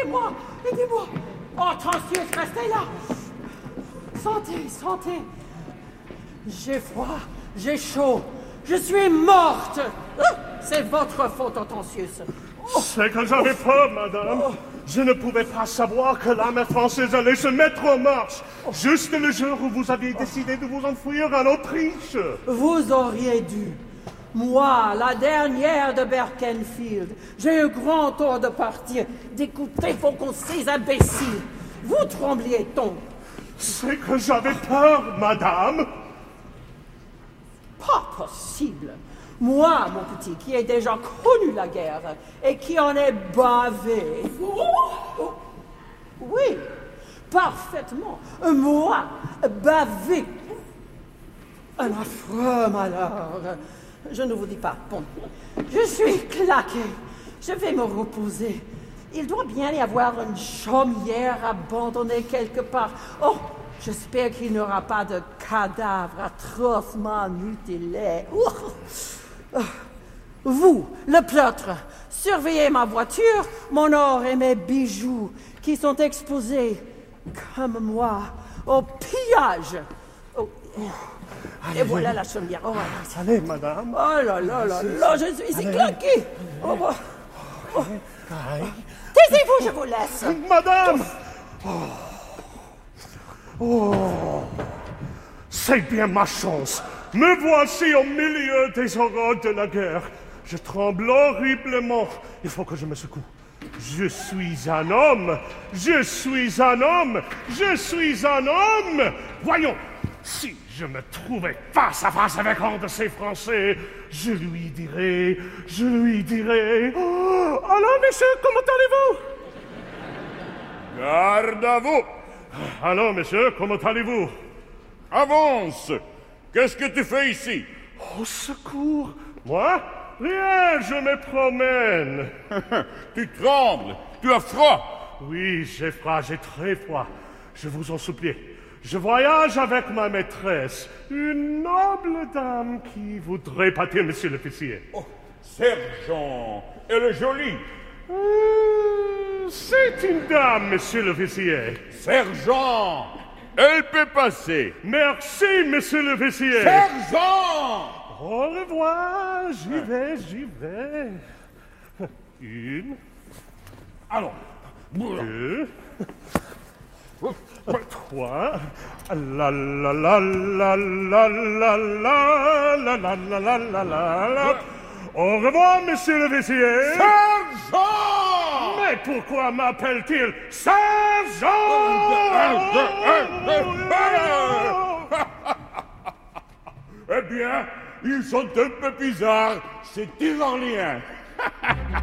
Aidez-moi! Aidez-moi! Oh, Tancius, restez là! Sentez, sentez! J'ai froid, j'ai chaud, je suis morte! C'est votre faute, Tancius! C'est que j'avais peur, madame. Je ne pouvais pas savoir que l'armée française allait se mettre en marche, juste le jour où vous aviez décidé de vous enfuir en Autriche. Vous auriez dû. Moi, la dernière de Berkenfield, j'ai eu grand tort de partir, d'écouter vos conseils imbéciles. Vous trembliez donc. C'est que j'avais peur, madame. Pas possible. Moi, mon petit, qui ai déjà connu la guerre et qui en ai bavé. Oh, oui, parfaitement. Moi, bavé. Un affreux malheur. Je ne vous dis pas. Bon, je suis claqué. Je vais me reposer. Il doit bien y avoir une chaumière abandonnée quelque part. Oh, j'espère qu'il n'y aura pas de cadavre atrocement mutilé. Vous, le pleutre, surveillez ma voiture, mon or et mes bijoux qui sont exposés, comme moi, au pillage. Et voilà la chaumière. Oh, voilà. Allez, madame. Oh là là là là, je suis ici claqué. Taisez-vous, je vous laisse. Madame. Oh, c'est bien ma chance. Me voici au milieu des horreurs de la guerre. Je tremble horriblement. Il faut que je me secoue. Je suis un homme. Je suis un homme. Je suis un homme. Voyons, si je me trouvais face à face avec un de ces Français, je lui dirais... Oh, alors, monsieur, comment allez-vous? Garde à vous! Alors, monsieur, comment allez-vous? Avance! Qu'est-ce que tu fais ici? Au secours! Moi? Rien, je me promène. Tu trembles, tu as froid. Oui, j'ai froid, j'ai très froid. Je vous en supplie. Je voyage avec ma maîtresse, une noble dame qui voudrait pâtir, monsieur l'officier. Oh, sergent, elle est jolie. C'est une dame, monsieur l'officier. Sergent, elle peut passer. Merci, monsieur l'officier. Sergent! Au revoir, j'y vais. Une. Allons. Deux. Trois. La la la la la la la la la la la la la. Au revoir, monsieur l'officier. Sergent! Mais pourquoi m'appelle-t-il Sergent? Eh bien, ils sont un peu bizarres, ces Tyranniens.